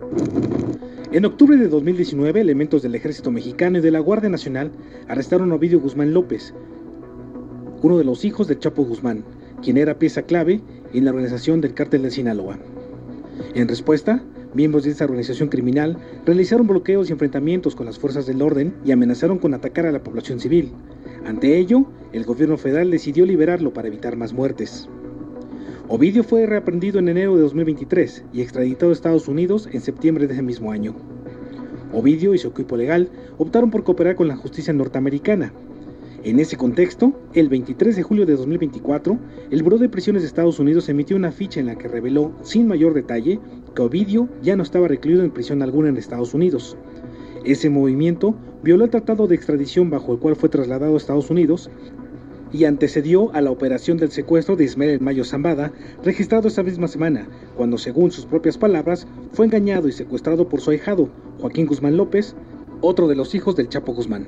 En octubre de 2019, elementos del Ejército Mexicano y de la Guardia Nacional arrestaron a Ovidio Guzmán López, uno de los hijos del Chapo Guzmán, quien era pieza clave en la organización del Cártel de Sinaloa. En respuesta, miembros de esta organización criminal realizaron bloqueos y enfrentamientos con las fuerzas del orden y amenazaron con atacar a la población civil. Ante ello, el gobierno federal decidió liberarlo para evitar más muertes. Ovidio fue reaprendido en enero de 2023 y extraditado a Estados Unidos en septiembre de ese mismo año. Ovidio y su equipo legal optaron por cooperar con la justicia norteamericana. En ese contexto, el 23 de julio de 2024, el Buró de Prisiones de Estados Unidos emitió una ficha en la que reveló, sin mayor detalle, que Ovidio ya no estaba recluido en prisión alguna en Estados Unidos. Ese movimiento violó el tratado de extradición bajo el cual fue trasladado a Estados Unidos y antecedió a la operación del secuestro de Ismael El Mayo Zambada, registrado esa misma semana, cuando, según sus propias palabras, fue engañado y secuestrado por su ahijado, Joaquín Guzmán López, otro de los hijos del Chapo Guzmán.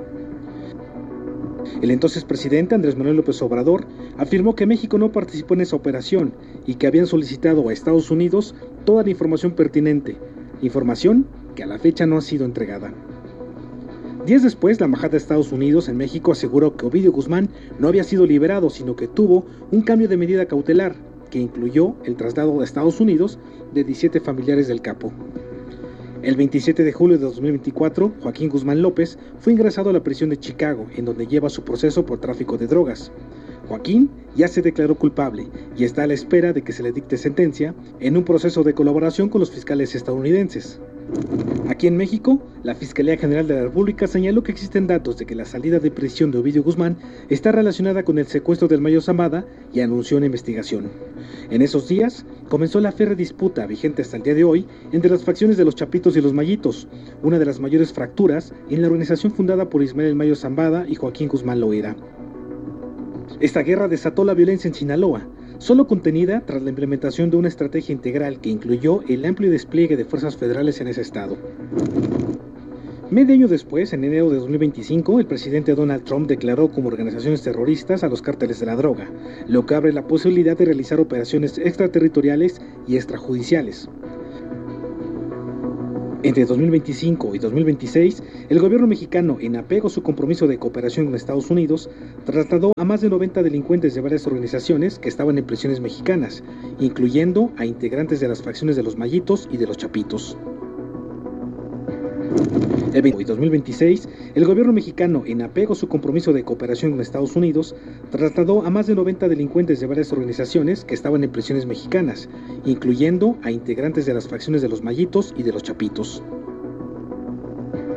El entonces presidente Andrés Manuel López Obrador afirmó que México no participó en esa operación y que habían solicitado a Estados Unidos toda la información pertinente, información que a la fecha no ha sido entregada. Días después, la Embajada de Estados Unidos en México aseguró que Ovidio Guzmán no había sido liberado, sino que tuvo un cambio de medida cautelar, que incluyó el traslado a Estados Unidos de 17 familiares del capo. El 27 de julio de 2024, Joaquín Guzmán López fue ingresado a la prisión de Chicago, en donde lleva su proceso por tráfico de drogas. Joaquín ya se declaró culpable y está a la espera de que se le dicte sentencia en un proceso de colaboración con los fiscales estadounidenses. Aquí en México, la Fiscalía General de la República señaló que existen datos de que la salida de prisión de Ovidio Guzmán está relacionada con el secuestro del Mayo Zambada y anunció una investigación. En esos días, comenzó la férrea disputa, vigente hasta el día de hoy, entre las facciones de los Chapitos y los Mayitos, una de las mayores fracturas en la organización fundada por Ismael El Mayo Zambada y Joaquín Guzmán Loera. Esta guerra desató la violencia en Sinaloa, solo contenida tras la implementación de una estrategia integral que incluyó el amplio despliegue de fuerzas federales en ese estado. Medio año después, en enero de 2025, el presidente Donald Trump declaró como organizaciones terroristas a los cárteles de la droga, lo que abre la posibilidad de realizar operaciones extraterritoriales y extrajudiciales. Entre 2025 y 2026, el gobierno mexicano, en apego a su compromiso de cooperación con Estados Unidos, trasladó a más de 90 delincuentes de varias organizaciones que estaban en prisiones mexicanas, incluyendo a integrantes de las facciones de los Mayitos y de los Chapitos. En 2026, el gobierno mexicano, en apego a su compromiso de cooperación con Estados Unidos, trasladó a más de 90 delincuentes de varias organizaciones que estaban en prisiones mexicanas, incluyendo a integrantes de las facciones de los Mayitos y de los Chapitos.